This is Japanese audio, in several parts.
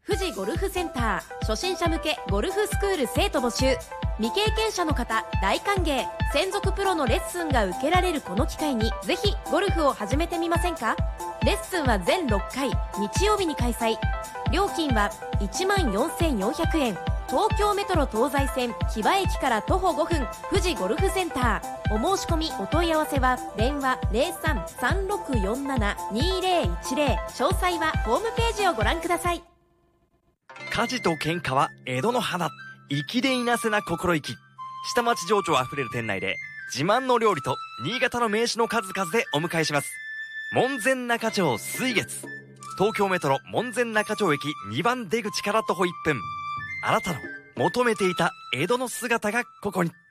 富士ゴルフセンター初心者向けゴルフスクール生徒募集。未経験者の方大歓迎。専属プロのレッスンが受けられるこの機会にぜひゴルフを始めてみませんか。レッスンは全6回日曜日に開催。料金は14,400円。東京メトロ東西線木場駅から徒歩5分、富士ゴルフセンター。お申し込みお問い合わせは電話 03-3647-2010。詳細はホームページをご覧ください。 火事と喧嘩は江戸の花。粋でいなせな心意気。下町情緒あふれる店内で自慢の料理と新潟の名酒の数々でお迎えします。門前仲町水月。東京メトロ門前仲町駅2番出口から徒歩1分。あなたの求めていた江戸の姿がここに。 リ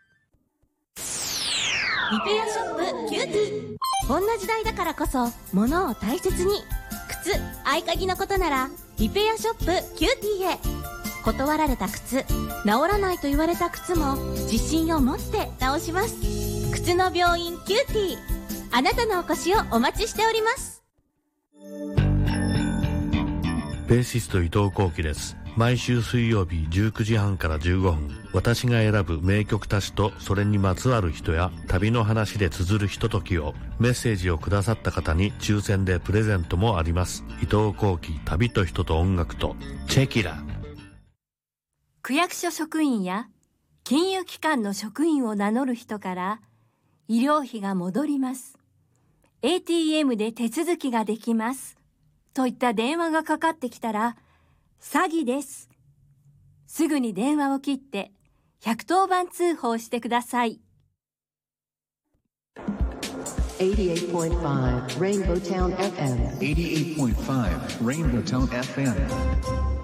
ペアショップキューティー。こんな時代だからこそ物を大切に。靴、合鍵のことならリペアショップキューティーへ。断られた靴、治らないと言われた靴も自信を持って直します。靴の病院キューティー。あなたのお越しをお待ちしております。 ベーシスト伊藤幸喜です。毎週水曜日19時半から15分、私が選ぶ名曲たちとそれにまつわる人や旅の話で綴るひとときを、メッセージをくださった方に抽選でプレゼントもあります。伊藤幸喜、旅と人と音楽とチェキラ。 区役所職員や金融機関の職員を名乗る人から医療費が戻ります。ATM で手続きができます。といった電話がかかってきたら、詐欺です。すぐに電話を切って110番通報してください。 88.5 Rainbow Town FM. 88.5 Rainbow Town FM.